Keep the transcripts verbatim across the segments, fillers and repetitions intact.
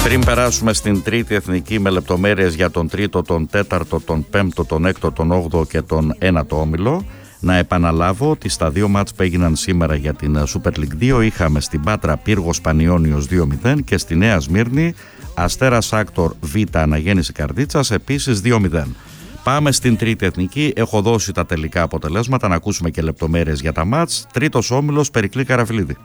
Πριν περάσουμε στην τρίτη εθνική με λεπτομέρειες για τον τρίτο, τον τέταρτο, τον πέμπτο, τον έκτο, τον όγδοο και τον ένατο όμιλο, να επαναλάβω ότι στα δύο μάτς που έγιναν σήμερα για την Super League δύο είχαμε στην Πάτρα Πύργος Πανιώνιος δύο μηδέν και στη Νέα Σμύρνη Αστέρας Άκτορ Β Αναγέννηση Καρδίτσας επίσης δύο μηδέν. Πάμε στην τρίτη εθνική, έχω δώσει τα τελικά αποτελέσματα, να ακούσουμε και λεπτομέρειες για τα μάτς. Τρίτος όμιλος, Περικλή Καραφιλίδη.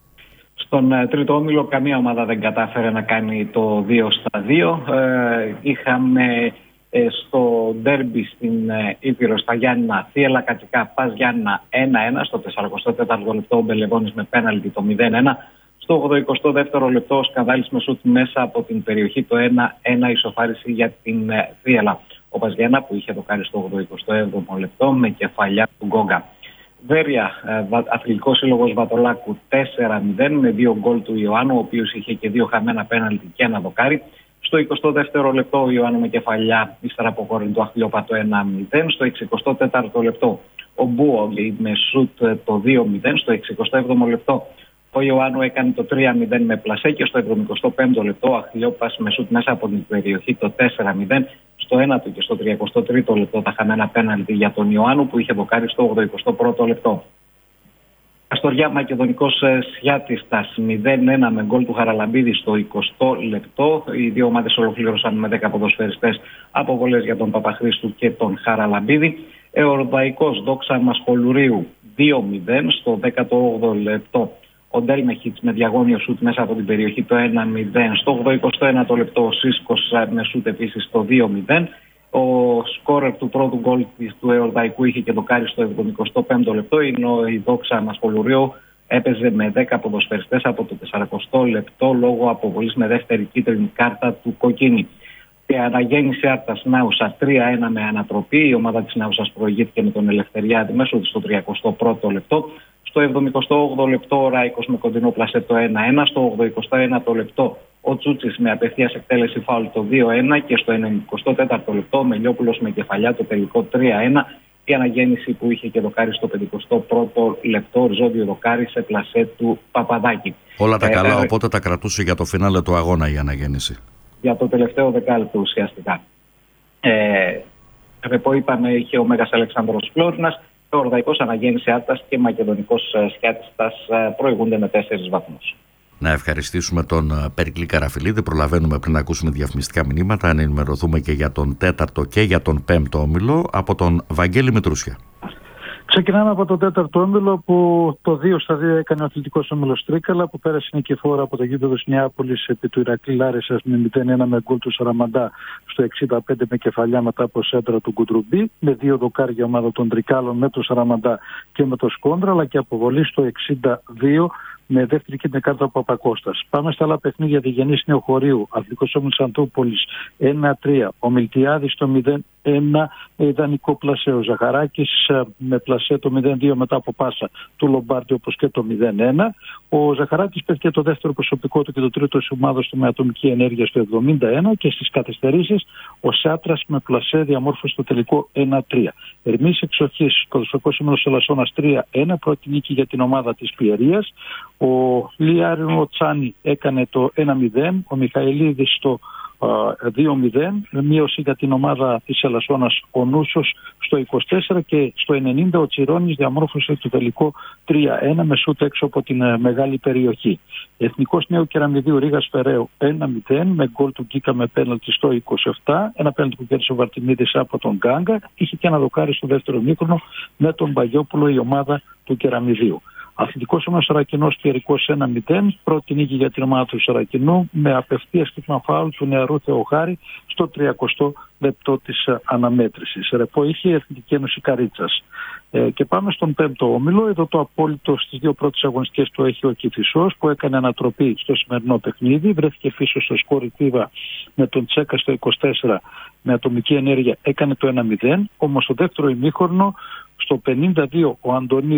Στον uh, τρίτο όμιλο καμία ομάδα δεν κατάφερε να κάνει το δύο στα δύο. Ε, είχαμε ε, στο ντέρμπι στην ε, Ήπειρο στα Γιάννηνα Θίελα Κατσικά Πας Γιάννηνα ένα ένα, στο σαράντα τέταρτο λεπτό ο Μπελεβόνης με πέναλτι το μηδέν ένα. Στο ογδοηκοστό δεύτερο λεπτό ο Σκανδάλης με σούτ μέσα από την περιοχή το ένα ένα ισοφάριση για την ε, Θίελα. Ο Πας Γιάννηνα που είχε δοκάρει στο ογδοηκοστό έβδομο λεπτό με κεφαλιά του Γκόγκα. Βέρεια, Αθλητικός Σύλλογος Βατολάκου τέσσερα μηδέν με δύο γκολ του Ιωάννου, ο οποίος είχε και δύο χαμένα πέναλτι και ένα δοκάρι. Στο εικοστό δεύτερο λεπτό ο Ιωάννου με κεφαλιά, ύστερα από Κορυντού Αχλιόπα το ένα μηδέν. Στο εξηκοστό τέταρτο λεπτό ο Μπούο με σούτ το δύο μηδέν. Στο εξηκοστό έβδομο λεπτό ο Ιωάννου έκανε το τρία μηδέν με πλασέ και στο εβδομηκοστό πέμπτο λεπτό ο Αχλιόπας με σούτ μέσα από την περιοχή το τέσσερα μηδέν. Στο ένατο και στο τριακοστό τρίτο λεπτό τα χαμένα πέναλτι για τον Ιωάννου που είχε δοκάρει στο ογδοηκοστό πρώτο λεπτό. Αστοριά Μακεδονικός Σιάτιστας μηδέν ένα με γκολ του Χαραλαμπίδη στο εικοστό λεπτό. Οι δύο ομάδες ολοκλήρωσαν με δέκα ποδοσφαιριστές αποβολές για τον Παπαχρήστου και τον Χαραλαμπίδη. Εορδαϊκός Δόξα Μασχολουρίου δύο μηδέν στο δέκατο όγδοο λεπτό. Ο Ντέλμεχιτς με διαγώνιο σούτ μέσα από την περιοχή το ένα μηδέν. Στο ογδοηκοστό ένατο λεπτό ο Σίσκος με σούτ επίσης το δύο μηδέν. Ο σκόρερ του πρώτου γκολ του Εορδαϊκού είχε και δοκάρι στο εβδομηκοστό πέμπτο λεπτό, ενώ η Δόξα Μασχολουρίου έπαιζε με δέκα ποδοσφαιριστές από το σαρανταοστό λεπτό λόγω αποβολής με δεύτερη κίτρινη κάρτα του Κοκκίνη. Και αναγέννηση Άρτας Νάουσα τρία ένα με ανατροπή. Η ομάδα της Νάουσας προηγήθηκε με τον Ελευθεριάδη μέσω στο τριακοστό πρώτο λεπτό. Στο εβδομηκοστό όγδοο λεπτό ο Ράικος με κοντινό πλασέ το ένα ένα. Στο ογδοηκοστό ένατο λεπτό ο Τσούτσης με απευθείας εκτέλεση φάουλ το δύο ένα. Και στο ενενηκοστό τέταρτο λεπτό ο Μελιόπουλος με κεφαλιά το τελικό τρία ένα. Η αναγέννηση που είχε και δοκάρι στο πενηκοστό πρώτο λεπτό, οριζόντιο δοκάρι σε πλασέ του Παπαδάκη. Όλα τα ε, καλά, ε, οπότε τα κρατούσε για το φινάλε του αγώνα η αναγέννηση. Για το τελευταίο δεκάλεπτο ουσιαστικά. Ε, Ρεπό είπαμε είχε ο Μέγας Αλεξάνδρος Φλόρινας, ο Ορδαϊκός Αναγέννηση Άρτας και Μακεδονικός Σιάτιστας προηγούνται με τέσσερις βαθμούς. Να ευχαριστήσουμε τον Περικλή Καραφιλίδη. Προλαβαίνουμε πριν να ακούσουμε διαφημιστικά μηνύματα, να ενημερωθούμε και για τον τέταρτο και για τον πέμπτο όμιλο από τον Βαγγέλη Μητρούσια. Ξεκινάμε από το τέταρτο όμιλο που το δύο στα δύο έκανε ο Αθλητικός Όμιλος Τρίκαλα, που πέρασε νικηφόρα από το γήπεδο της Νεάπολης επί του Ηρακλή Λάρισσας με μηδέν ένα με γκολ του Σαραμαντά στο εξήντα πέντε με κεφαλιά μετά από σέντρα του Κουντρουμπή, με δύο δοκάρια ομάδα των Τρικάλων με το Σαραμαντά και με το Σκόντρα, αλλά και αποβολή στο εξήντα δύο με δεύτερη κίτρινη κάρτα από Παπακώστας. Πάμε στα άλλα παιχνίδια. Διγενής Νεοχωρίου, Αθλητικός Όμιλος Αντούπολης ένα τρία, ο Μιλτιάδης το μηδέν ένα με ιδανικό πλασέ, ο Ζαχαράκης με πλασέ το μηδέν δύο μετά από πάσα του Λομπάρντι όπως και το μηδέν ένα. Ο Ζαχαράκης πέφτει το δεύτερο προσωπικό του και το τρίτο της ομάδας του με ατομική ενέργεια στο εβδομήντα ένα και στις καθυστερήσεις ο Σάτρας με πλασέ διαμόρφωσε το τελικό ένα τρία. Ερμής Εξοχής, Ποδοσφαιρικός Όμιλος Ελασσόνας τρία ένα, πρώτη νίκη για την ομάδα της Πιερίας. Ο Λιάρινο Τσάνι έκανε το ένα μηδέν, ο Μιχαηλίδης το δύο μηδέν, μείωση για την ομάδα της Ελασσόνας ο Νούσος στο είκοσι τέσσερα και στο ενενήντα ο Τσιρόνης διαμόρφωσε το τελικό τρία ένα με σούτ έξω από την μεγάλη περιοχή. Εθνικός Νέου Κεραμιδίου Ρήγας Φεραίου ένα μηδέν με γκολ του Γκίκα με πέναλτι στο είκοσι επτά, ένα πέναλτι που κέρδισε ο Βαρτιμίδης από τον Γκάγκα, είχε και ένα δοκάρι στο δεύτερο μήχρονο με τον Παγιόπουλο η ομάδα του Κεραμιδίου. Αθλητικός Όμιλος Σαρακινός Κερικός ένα μηδέν, πρώτη νίκη για την ομάδα του Σαρακινού με απευθείας κίτρινο φάουλ του νεαρού Θεοχάρη στο τριακοστό λεπτό της αναμέτρησης. Ρεπό είχε η Εθνική Ένωση Καρίτσας. Ε, και πάμε στον πέμπτο όμιλο. Εδώ το απόλυτο στις δύο πρώτες αγωνιστικές το έχει ο Κηφισός που έκανε ανατροπή στο σημερινό παιχνίδι. Βρέθηκε πίσω στο σκορ η Τίβα με τον Τσέκα στο είκοσι τέσσερα με ατομική ενέργεια, έκανε το ένα μηδέν. Όμως στο δεύτερο ημίχρονο στο πενήντα δύο ο Αντωνίου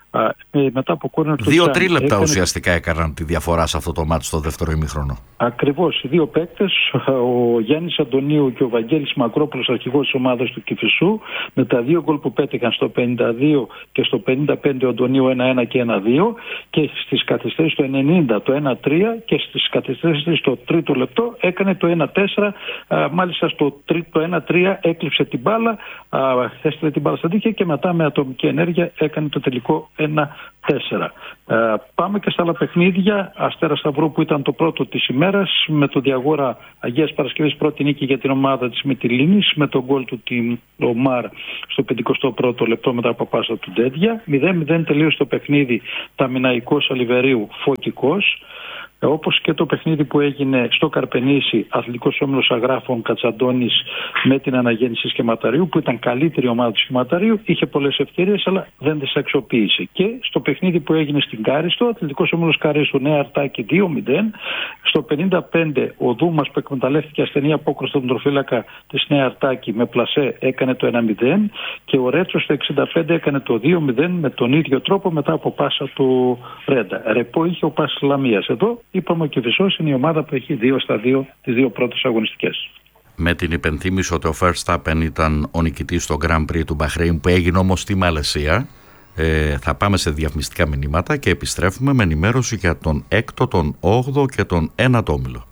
μετά από κόρνερ του Δύο Τζάν. τρίλεπτα έκανε... ουσιαστικά έκαναν τη διαφορά σε αυτό το μάτι στο δεύτερο ημίχρονο. Ακριβώς, οι δύο παίκτες, ο Γιάννης Αντωνίου και ο Βαγγέλης Μακρόπουλος, αρχηγός της ομάδας του Κηφισού, με τα δύο γκολ που πέτυχαν στο πενήντα δύο και στο πενήντα πέντε ο Αντωνίου ένα ένα και ένα δύο, και στις καθυστερήσεις το ενενήντα το ένα τρία, και στις καθυστερήσεις στο τρίτο λεπτό έκανε το ένα τέσσερα. Μάλιστα στο τρίτο ένα τρία έκλειψε την μπάλα, έστειλε την μπάλα στα δίχτυα και μετά με ατομική ενέργεια έκανε το τελικό ένα τέσσερα. Πάμε και στα άλλα παιχνίδια. Αστέρα Σταυρού, που ήταν το πρώτο της ημέρας, με το Διαγόρα Αγίας Παρασκευής, πρώτη νίκη για την ομάδα της Μυτιλήνης, με τον γκολ του Τιμ Ομάρ στο πενηκοστό πρώτο λεπτό μετά από πάσα του Ντέντια. μηδέν μηδέν τελείωσε το παιχνίδι Ταμιναϊκός Αλιβερίου Φωτικός. Όπως και το παιχνίδι που έγινε στο Καρπενήσι, Αθλητικός Όμιλος Αγράφων Κατσαντώνης με την Αναγέννηση Σχηματαρίου, που ήταν καλύτερη ομάδα του Σχηματαρίου, είχε πολλές ευκαιρίες αλλά δεν τις αξιοποίησε. Και στο παιχνίδι που έγινε στην Κάριστο, Αθλητικός Όμιλος Κάριστο Νέα Αρτάκη δύο μηδέν, στο πενήντα πέντε ο Δούμας, που εκμεταλλεύτηκε ασθενή απόκρουση στον τροφύλακα της Νέα Αρτάκη με πλασέ, έκανε το ένα μηδέν, και ο Ρέτσος στο εξήντα πέντε έκανε το δύο μηδέν με τον ίδιο τρόπο μετά από πάσα του Ρέντα. Ρεπό είχε ο Πας Λαμίας. Εδώ είπαμε, ο Κηφισός είναι η ομάδα που έχει δύο στα δύο τις δύο πρώτες αγωνιστικές. Με την υπενθύμηση ότι ο Verstappen ήταν ο νικητής στο Grand Prix του Μπαχρέιν, που έγινε όμως στη Μαλαισία, ε, θα πάμε σε διαφημιστικά μηνύματα και επιστρέφουμε με ενημέρωση για τον έκτο, τον όγδοο και τον ένατο όμιλο.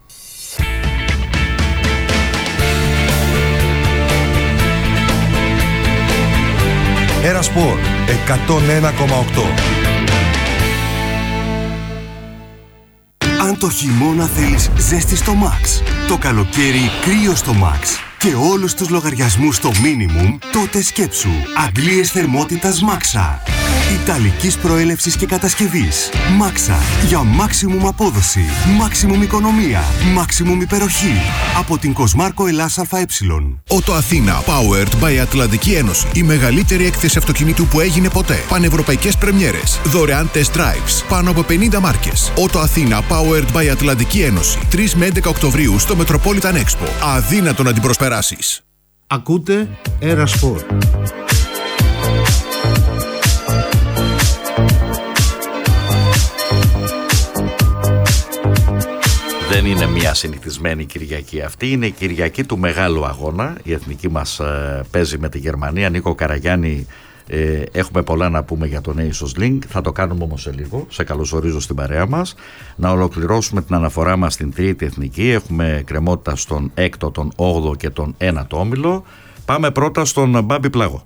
Ερασπορ εκατόν ένα κόμμα οκτώ. Αν το χειμώνα θέλεις ζέστη στο Max, το καλοκαίρι κρύο στο Max και όλους τους λογαριασμούς στο minimum, τότε σκέψου αντλίες θερμότητας Maxa. Ιταλικής προέλευσης και κατασκευής. Maxa. Για maximum απόδοση, maximum οικονομία, maximum υπεροχή. Από την Κοσμάρκο Ελλάς ΑΕ. Ότο Αθήνα Powered by Ατλαντική Ένωση. Η μεγαλύτερη έκθεση αυτοκινήτου που έγινε ποτέ. Πανευρωπαϊκές πρεμιέρες. Δωρεάν test drives. Πάνω από πενήντα μάρκες. Ότο Αθήνα Powered by Ατλαντική Ένωση. τρεις με έντεκα Οκτωβρίου στο Metropolitan Expo. Αδύνατο να την προσπεράσεις. Ακούτε Ερασπορ. Δεν είναι μια συνηθισμένη Κυριακή αυτή, είναι η Κυριακή του μεγάλου αγώνα. Η εθνική μας ε, παίζει με τη Γερμανία. Νίκο Καραγιάννη, ε, έχουμε πολλά να πούμε για το Nations League, θα το κάνουμε όμως σε λίγο. Σε καλωσορίζω στην παρέα μας. Να ολοκληρώσουμε την αναφορά μας στην τρίτη εθνική. Έχουμε κρεμότητα στον έκτο, τον όγδοο και τον ένατο όμιλο. Πάμε πρώτα στον Μπάμπη Πλάγο.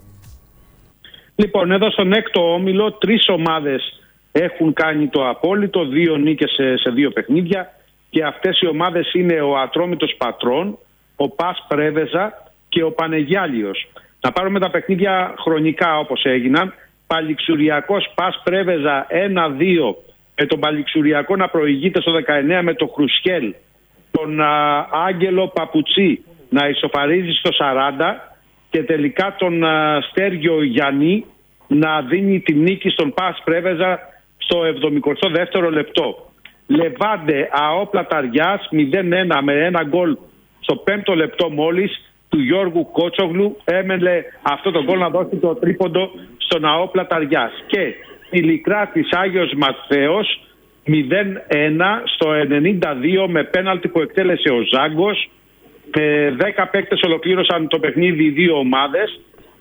Λοιπόν, εδώ στον έκτο όμιλο τρεις ομάδες έχουν κάνει το απόλυτο, δύο νίκες σε, σε δύο παιχνίδια. Και αυτές οι ομάδες είναι ο Ατρόμητος Πατρών, ο Πας Πρέβεζα και ο Πανεγιάλιος. Να πάρουμε τα παιχνίδια χρονικά όπως έγιναν. Παλιξουριακός Πας Πρέβεζα ένα δύο, με τον Παλιξουριακό να προηγείται στο δεκαεννέα με τον Χρουσιέλ, τον α, Άγγελο Παπουτσί να ισοφαρίζει στο σαράντα και τελικά τον α, Στέργιο Γιάννη να δίνει τη νίκη στον Πας Πρέβεζα στο εβδομηκοστό δεύτερο λεπτό. Λεβάντε ΑΟ Ταριάς μηδέν ένα με ένα γκολ στο πέμπτο λεπτό μόλις του Γιώργου Κότσογλου έμελε αυτό το γκολ να δώσει το τρίποντο στον ΑΟ Ταριάς. Και Πηλικράτης Άγιος Ματθαίος μηδέν ένα στο ενενήντα δύο με πέναλτι που εκτέλεσε ο Ζάγκος. Ε, δέκα παίκτες ολοκλήρωσαν το παιχνίδι, δύο ομάδες.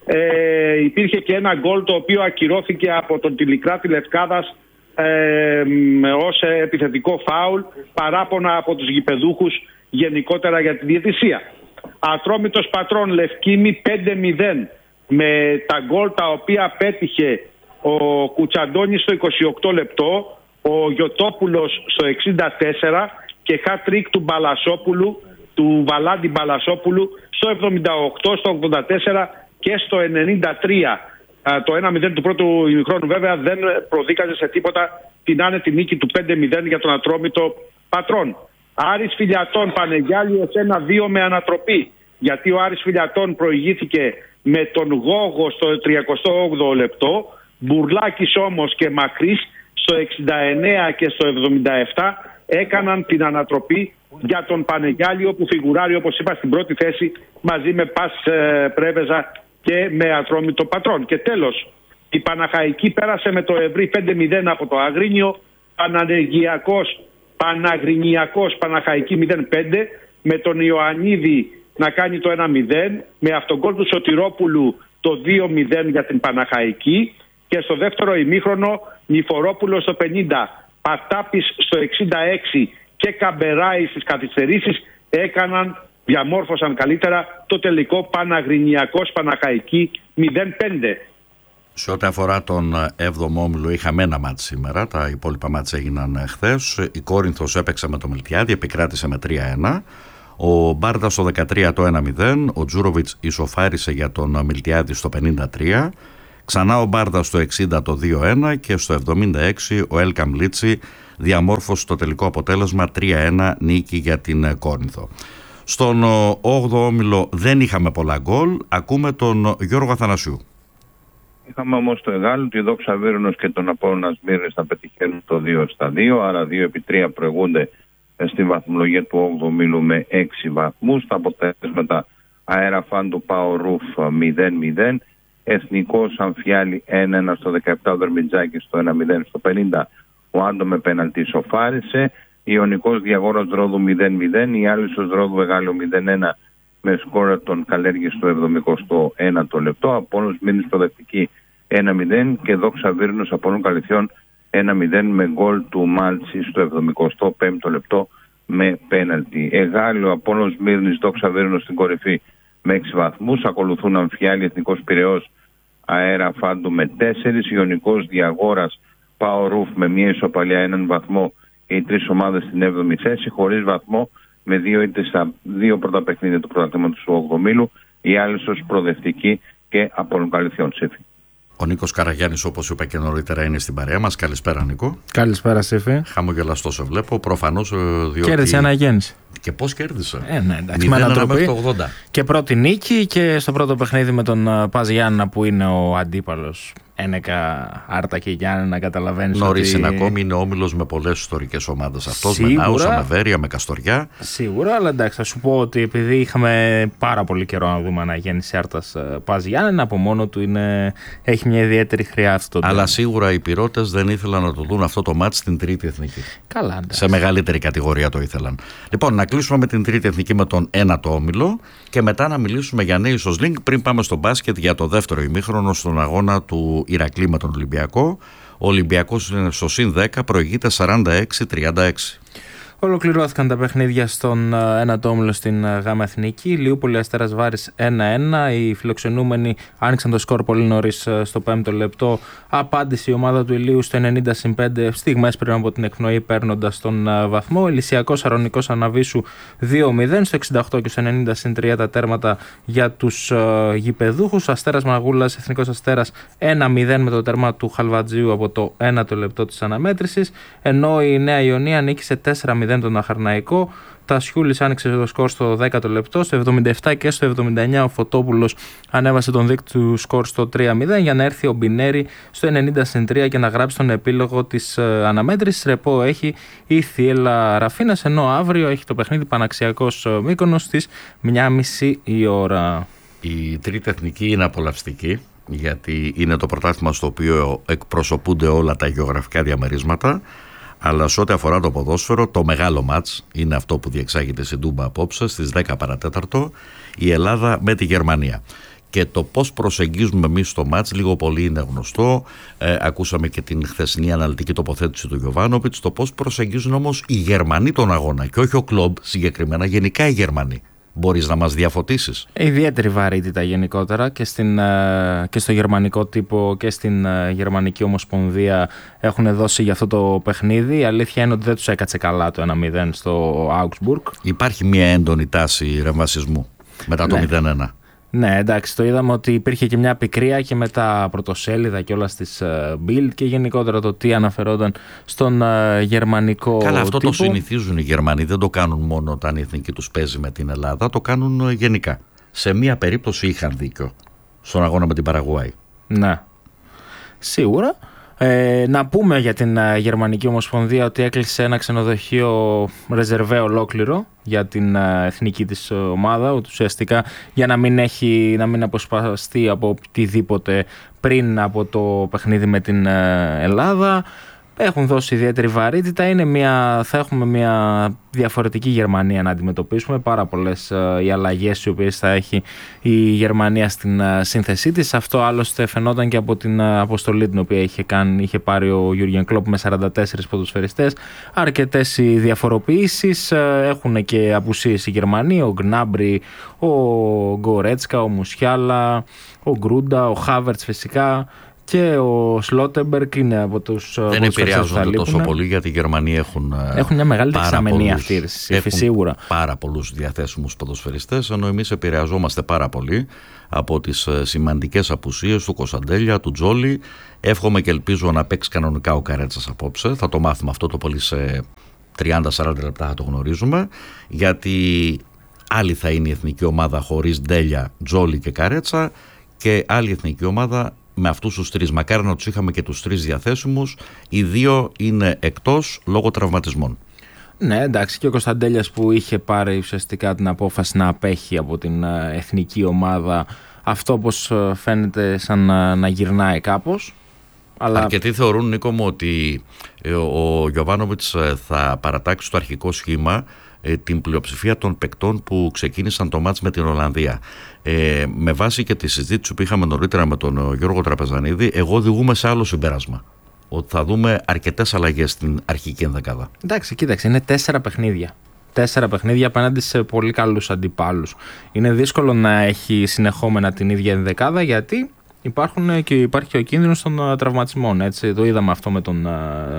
Ε, υπήρχε και ένα γκολ το οποίο ακυρώθηκε από τον Πηλικράτη Λευκάδας Ε, ως επιθετικό φάουλ, παράπονα από τους γηπεδούχους γενικότερα για τη διαιτησία. Ατρόμητος Πατρών Λευκήμη πέντε μηδέν με τα γκολ τα οποία πέτυχε ο Κουτσαντώνης στο είκοσι οκτώ λεπτό, ο Γιωτόπουλος στο εξήντα τέσσερα και hat-trick του Μπαλασόπουλου, του Βαλάντι Μπαλασόπουλου στο εβδομήντα οκτώ, στο ογδόντα τέσσερα και στο ενενήντα τρία. Το ένα μηδέν του πρώτου ημιχρόνου βέβαια δεν προδίκαζε σε τίποτα την άνετη νίκη του πέντε μηδέν για τον Ατρόμητο Πατρών. Άρης Φιλιατών Πανεγιάλιος ένα δύο με ανατροπή, γιατί ο Άρης Φιλιατών προηγήθηκε με τον Γόγο στο τριακοστό όγδοο λεπτό, Μπουρλάκης όμως και Μακρύς στο εξήντα εννέα και στο εβδομήντα επτά έκαναν την ανατροπή για τον Πανεγιάλιο που φιγουράρει, όπως είπα, στην πρώτη θέση μαζί με Πας Πρέβεζα και με Ατρόμητο Πατρών. Και τέλος, Η Παναχαϊκή πέρασε με το ευρύ πέντε μηδέν από το Αγρίνιο. Παναγρινιακός, Παναγρινιακός Παναχαϊκή μηδέν πέντε, με τον Ιωαννίδη να κάνει το ένα μηδέν, με αυτογκόλ του Σωτηρόπουλου το δύο μηδέν για την Παναχαϊκή, και στο δεύτερο ημίχρονο Νηφορόπουλος στο πενήντα, Πατάπης στο εξήντα έξι και Καμπεράη στις καθυστερήσεις έκαναν, διαμόρφωσαν καλύτερα το τελικό Παναγρινιακός Παναχαϊκή μηδέν πέντε. Σε ό,τι αφορά τον έβδομο όμιλο, είχαμε ένα μάτς σήμερα. Τα υπόλοιπα μάτς έγιναν χθες. Η Κόρινθος έπαιξε με το Μιλτιάδη, επικράτησε με τρία ένα. Ο Μπάρντα στο δεκατρία το ένα μηδέν. Ο Τζούροβιτς ισοφάρισε για τον Μιλτιάδη στο πενήντα τρία. Ξανά ο Μπάρντα στο εξήντα το δύο ένα. Και στο εβδομήντα έξι ο Έλκαμ Λίτσι διαμόρφωσε το τελικό αποτέλεσμα τρία ένα, νίκη για την Κόρινθο. Στον όγδοο όμιλο δεν είχαμε πολλά γκολ. Ακούμε τον Γιώργο Αθανασιού. Είχαμε όμως το Εγάλου, τη Δόξα Βίρονος και τον Απόλλωνα Σμύρνης να πετυχαίνουν το δύο στα δύο, άρα δύο επί τρία προηγούνται στη βαθμολογία του όγδοου ομίλου με έξι βαθμούς. Τα αποτέλεσματα: Αέρα Φάντου Πάο Ρούφ μηδέν μηδέν, Εθνικός Αμφιάλη ένα ένα στο δεκαεπτά, ο Δερμιτζάκης στο ένα μηδέν στο πενήντα, ο Άντο με πέναλτι σοφάρισε, Ιωνικός Διαγόρας Ρόδου μηδέν μηδέν, η Άλυσσος Ρόδου Εγάλιο μηδέν ένα με σκόρα τον Καλέργη στο εβδομηκοστό ένατο λεπτό, Απόλλωνας Σμύρνης Προοδευτική ένα μηδέν και Δόξα Βίρνος Απόλλων Καλυθιών ένα μηδέν με γκολ του Μάλτσι στο εβδομηκοστό πέμπτο λεπτό με πέναλτι. Εγάλιο Απόλλων Σμύρνης, Δόξα Βίρνος στην κορυφή με έξι βαθμούς. Ακολουθούν Αμφιάλη, Εθνικός Πειραιώς, Αέρα Φάντου με τέσσερα, Ιωνικός Διαγόρας Πάο Ρούφ με μία ισοπαλία έναν βαθμό, οι τρεις ομάδες στην έβδομη θέση, χωρίς βαθμό με δύο ήττες στα δύο πρώτα παιχνίδια του πρωταθλήματος του όγδοου ομίλου, η Άλυσσος Προοδευτική και Απόλλων Καλυθιών. Σύφη. Ο Νίκος Καραγιάννης, όπως είπα και νωρίτερα, είναι στην παρέα μας. Καλησπέρα, Νίκο. Καλησπέρα, Σύφη. Χαμογελαστό σε βλέπω. Προφανώς διότι. Κέρδισε αναγέννηση. Και πώς κέρδισε? Ε, ναι, εντάξει, με ανατροπή. Και πρώτη νίκη και στο πρώτο παιχνίδι με τον Πας Γιάννενα που είναι ο αντίπαλος. Ένεκα, Άρτα και Γιάννη, να καταλαβαίνεις. Νωρίς ότι... είναι ακόμη, είναι όμιλος με πολλές ιστορικές ομάδες αυτός. Με Νάουσα, με Βέρεια, με Καστοριά. Σίγουρα, αλλά εντάξει, θα σου πω ότι επειδή είχαμε πάρα πολύ καιρό να δούμε αναγέννηση Άρτας Πας Γιάννενα, από μόνο του είναι... έχει μια ιδιαίτερη χρειά αυτό. Αλλά τέλος. Σίγουρα οι πυρώτες δεν ήθελαν να το δουν αυτό το μάτς στην τρίτη εθνική. Καλά, εντάξει. Σε μεγαλύτερη κατηγορία το ήθελαν. Λοιπόν, να κλείσουμε με την τρίτη εθνική με τον ένατο όμιλο και μετά να μιλήσουμε για Nations League πριν πάμε στο μπάσκετ για το δεύτερο ημίχρονο στον αγώνα του Ηρακλή με τον Ολυμπιακό. Ο Ολυμπιακός είναι στο συν δέκα, προηγείται σαράντα έξι τριάντα έξι. Ολοκληρώθηκαν τα παιχνίδια στον ένατο όμιλο στην Γάμα Εθνική. Λιούπολη Αστέρας Βάρης ένα ένα. Οι φιλοξενούμενοι άνοιξαν το σκορ πολύ νωρίς στο πέμπτο λεπτό. Απάντησε η ομάδα του Ηλίου στο ενενήντα συν πέντε στιγμές πριν από την εκπνοή, παίρνοντας τον βαθμό. Ελυσιακός Αρωνικός Αναβίσου δύο μηδέν. Στο εξήντα οκτώ και στο ενενήντα συν τρία τα τέρματα για τους γηπεδούχους. Αστέρας Μαγούλας, Εθνικός Αστέρας ένα μηδέν με το τέρμα του Χαλβατζίου από το ένατο λεπτό της αναμέτρησης. Ενώ η Νέα Ιωνία νίκησε τέσσερα μηδέν τον Αχαρναϊκό. Τασιούλης άνοιξε το σκορ στο δέκατο λεπτό. Στο εβδομήντα επτά και στο εβδομήντα εννιά ο Φωτόπουλος ανέβασε τον δείκτη του σκορ στο τρία μηδέν για να έρθει ο Μπινέρη στο ενενήντα συν τρία και να γράψει τον επίλογο της αναμέτρησης. Ρεπό έχει η Θιέλα Ραφίνας, ενώ αύριο έχει το παιχνίδι Παναξιακός Μύκονος στις μία και μισή η ώρα. Η τρίτη εθνική είναι απολαυστική, γιατί είναι το πρωτάθλημα στο οποίο εκπροσωπούνται όλα τα γεωγραφικά διαμερίσματα. Αλλά σε ό,τι αφορά το ποδόσφαιρο, το μεγάλο μάτς είναι αυτό που διεξάγεται στην Τούμπα απόψε στις δέκα παρατέταρτο, η Ελλάδα με τη Γερμανία. Και το πώς προσεγγίζουμε εμείς το μάτς λίγο πολύ είναι γνωστό. Ε, ακούσαμε και την χθεσινή αναλυτική τοποθέτηση του Γιοβάνοβιτς. Το πώς προσεγγίζουν όμως οι Γερμανοί τον αγώνα και όχι ο κλομπ συγκεκριμένα, γενικά οι Γερμανοί. Μπορείς να μας διαφωτίσεις? Ιδιαίτερη βαρύτητα γενικότερα και, στην, και στο γερμανικό τύπο και στην Γερμανική Ομοσπονδία έχουν δώσει για αυτό το παιχνίδι. Η αλήθεια είναι ότι δεν τους έκατσε καλά το ένα μηδέν στο Augsburg. Υπάρχει μια έντονη τάση ρεμβασισμού μετά το ναι. μηδέν ένα. Ναι, εντάξει, το είδαμε ότι υπήρχε και μια πικρία και με τα πρωτοσέλιδα και όλα στις Bild και γενικότερα το τι αναφερόταν στον uh, γερμανικό Καλά, αυτό τύπο. Το συνηθίζουν οι Γερμανοί, δεν το κάνουν μόνο όταν η εθνική τους παίζει με την Ελλάδα, το κάνουν γενικά. Σε μία περίπτωση είχαν δίκιο στον αγώνα με την Παραγουάη. Ναι, σίγουρα. Ε, να πούμε για την uh, Γερμανική Ομοσπονδία ότι έκλεισε ένα ξενοδοχείο ρεζερβέ ολόκληρο για την uh, εθνική της ομάδα, ουσιαστικά για να μην, έχει, να μην αποσπαστεί από οτιδήποτε πριν από το παιχνίδι με την uh, Ελλάδα. Έχουν δώσει ιδιαίτερη βαρύτητα. Είναι μια, θα έχουμε μια διαφορετική Γερμανία να αντιμετωπίσουμε. Πάρα πολλές uh, οι αλλαγές οι οποίες θα έχει η Γερμανία στην uh, σύνθεσή της. Αυτό άλλωστε φαινόταν και από την uh, αποστολή την οποία είχε, κάνει, είχε πάρει ο Γιούργεν Κλόπ με σαράντα τέσσερις ποδοσφαιριστές. Αρκετές οι διαφοροποιήσεις. Uh, έχουν και απουσίες οι Γερμανοί. Ο Γκνάμπρι, ο Γκορέτσκα, ο Μουσιάλα, ο Γκρούντα, ο Χάβερτς φυσικά. Και ο Σλότεμπεργκ είναι από τους. Δεν επηρεάζονται τόσο πολύ γιατί οι Γερμανοί έχουν. Έχουν μια μεγάλη δεξαμενή αυτή, σίγουρα. Πάρα πολλούς διαθέσιμους ποδοσφαιριστές, ενώ εμείς επηρεαζόμαστε πάρα πολύ από τις σημαντικές απουσίες του Κωνσταντέλια, του Τζόλι. Εύχομαι και ελπίζω να παίξει κανονικά ο Καρέτσας απόψε. Θα το μάθουμε αυτό το πολύ σε τριάντα με σαράντα λεπτά, θα το γνωρίζουμε. Γιατί άλλη θα είναι η εθνική ομάδα χωρίς Ντέλια, Τζόλι και Καρέτσα, και άλλη εθνική ομάδα με αυτούς τους τρεις. Μακάρι να τους είχαμε και τους τρεις διαθέσιμους. Οι δύο είναι εκτός λόγω τραυματισμών. Ναι, εντάξει, και ο Κωνσταντέλιας που είχε πάρει ουσιαστικά την απόφαση να απέχει από την εθνική ομάδα, αυτό όπως φαίνεται σαν να, να γυρνάει κάπως. Αλλά... Αρκετοί θεωρούν, Νίκο μου, ότι ο Γιοβάνοβιτς θα παρατάξει το αρχικό σχήμα την πλειοψηφία των παικτών που ξεκίνησαν το μάτς με την Ολλανδία. Ε, με βάση και τη συζήτηση που είχαμε νωρίτερα με τον Γιώργο Τραπεζανίδη, εγώ οδηγούμε σε άλλο συμπέρασμα. Ότι θα δούμε αρκετές αλλαγές στην αρχική ενδεκάδα. Εντάξει, κοίταξε, είναι τέσσερα παιχνίδια. Τέσσερα παιχνίδια απέναντι σε πολύ καλούς αντιπάλους. Είναι δύσκολο να έχει συνεχόμενα την ίδια ενδεκάδα, γιατί υπάρχουν και υπάρχει και ο κίνδυνος των τραυματισμών. Έτσι. Το είδαμε αυτό με τον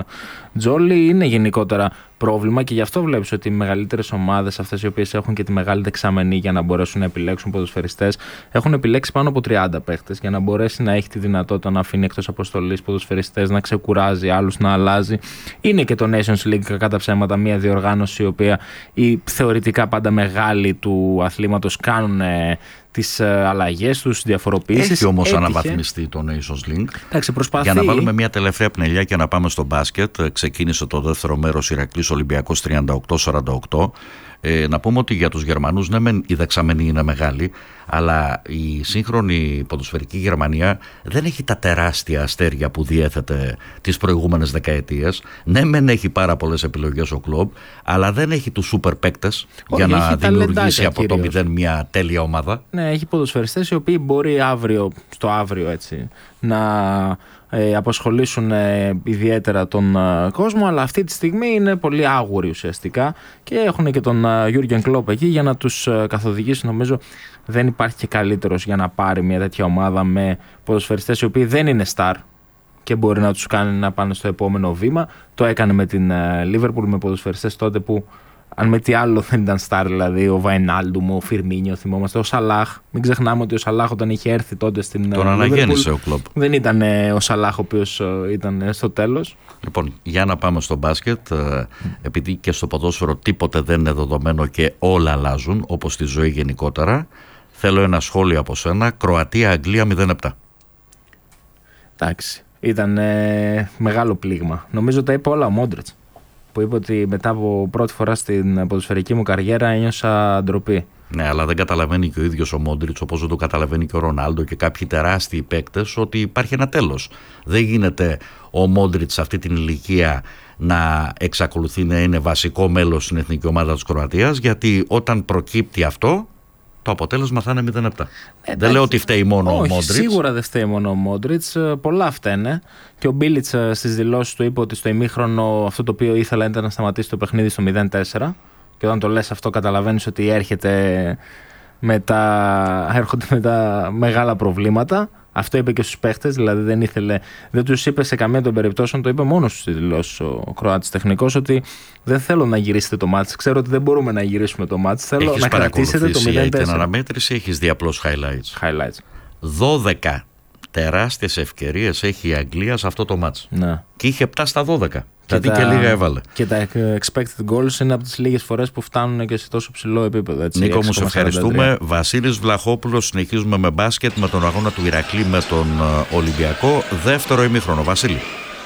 Τζόλι. Είναι γενικότερα πρόβλημα και γι' αυτό βλέπεις ότι οι μεγαλύτερες ομάδες, αυτές οι οποίες έχουν και τη μεγάλη δεξαμενή για να μπορέσουν να επιλέξουν ποδοσφαιριστές, έχουν επιλέξει πάνω από τριάντα παίχτες για να μπορέσει να έχει τη δυνατότητα να αφήνει εκτός αποστολής ποδοσφαιριστές, να ξεκουράζει, άλλους να αλλάζει. Είναι και το Nations League κατά ψέματα μια διοργάνωση η οποία οι θεωρητικά πάντα μεγάλοι του αθλήματος κάνουν τις αλλαγές τους, διαφοροποιήσεις. Έχει όμως έτυχε. αναβαθμιστεί το Nations League. Εντάξει, προσπαθεί. Για να βάλουμε μια τελευταία πνελιά και να πάμε στο μπάσκετ. Ξεκίνησε το δεύτερο μέρος Ηρακλής Ολυμπιακός τριάντα οκτώ σαράντα οκτώ. Ε, να πούμε ότι για τους Γερμανούς, ναι, μεν η δεξαμενή είναι μεγάλη, αλλά η σύγχρονη ποδοσφαιρική Γερμανία δεν έχει τα τεράστια αστέρια που διέθετε τις προηγούμενες δεκαετίες. Ναι, μεν έχει πάρα πολλές επιλογές ο κλαμπ, αλλά δεν έχει τους σούπερ παίκτες για να δημιουργήσει από κυρίως. το μηδέν μια τέλεια ομάδα. Ναι, έχει ποδοσφαιριστές οι οποίοι μπορεί αύριο, στο αύριο έτσι, να ε, απασχολήσουν ε, ιδιαίτερα τον ε, κόσμο, αλλά αυτή τη στιγμή είναι πολύ άγουροι ουσιαστικά και έχουν και τον Γιούργεν Κλόπ εκεί για να τους ε, καθοδηγήσει. Νομίζω δεν υπάρχει και καλύτερος για να πάρει μια τέτοια ομάδα με ποδοσφαιριστές οι οποίοι δεν είναι star και μπορεί να τους κάνει να πάνε στο επόμενο βήμα. Το έκανε με την Liverpool με ποδοσφαιριστές τότε που, αν με τι άλλο, δεν ήταν star, δηλαδή ο Βαϊνάλντουμ, ο Φιρμίνιο, θυμόμαστε, ο Σαλάχ. Μην ξεχνάμε ότι ο Σαλάχ όταν είχε έρθει τότε στην Τον Liverpool, αναγέννησε ο κλαμπ. δεν ήταν ο Σαλάχ ο οποίος ήταν στο τέλος. Λοιπόν, για να πάμε στο μπάσκετ, mm. επειδή και στο ποδόσφαιρο τίποτε δεν είναι δεδομένο και όλα αλλάζουν, όπως στη ζωή γενικότερα, θέλω ένα σχόλιο από σένα. Κροατία-Αγγλία μηδέν επτά. Εντάξει, ήταν ε, μεγάλο πλήγμα. Νομίζω τα είπε όλα ο Μόντριτς, που είπε ότι μετά από πρώτη φορά στην ποδοσφαιρική μου καριέρα ένιωσα ντροπή. Ναι, αλλά δεν καταλαβαίνει και ο ίδιος ο Μόντριτς, όπως δεν το καταλαβαίνει και ο Ρονάλντο και κάποιοι τεράστιοι παίκτες, ότι υπάρχει ένα τέλος. Δεν γίνεται ο Μόντριτς σε αυτή την ηλικία να εξακολουθεί να είναι βασικό μέλος στην εθνική ομάδα της Κροατίας, γιατί όταν προκύπτει αυτό, το αποτέλεσμα θα είναι μηδέν επτά. Ε, δεν λέω ότι φταίει μόνο όχι, ο Μόντριτς. Σίγουρα δεν φταίει μόνο ο Μόντριτς. Πολλά φταίνε. Και ο Μπίλιτς στις δηλώσεις του είπε ότι στο ημίχρονο αυτό το οποίο ήθελα ήταν να σταματήσει το παιχνίδι στο μηδέν τέσσερα. Και όταν το λες αυτό, καταλαβαίνεις ότι έρχεται με τα, έρχονται με τα μεγάλα προβλήματα. Αυτό είπε και στους παίχτες, δηλαδή δεν ήθελε, δεν τους είπε σε καμία των περιπτώσεων, το είπε μόνος στους δηλώσεις ο Κροάτης τεχνικός, ότι δεν θέλω να γυρίσετε το μάτς. Ξέρω ότι δεν μπορούμε να γυρίσουμε το μάτς. Θέλω έχεις να κρατήσετε το μηδέν τέσσερα. Την αναμέτρηση έχεις δει απλώς highlights. highlights. δώδεκα τεράστιες ευκαιρίες έχει η Αγγλία σε αυτό το μάτς. Ναι. Και είχε επτά στα δώδεκα. Δηλαδή και, και λίγα έβαλε. Και τα expected goals είναι από τις λίγες φορές που φτάνουν και σε τόσο ψηλό επίπεδο. Έτσι, Νίκο, μου σε ευχαριστούμε. Βασίλης Βλαχόπουλος, συνεχίζουμε με μπάσκετ με τον αγώνα του Ηρακλή με τον Ολυμπιακό. Δεύτερο ημίχρονο. Βασίλη.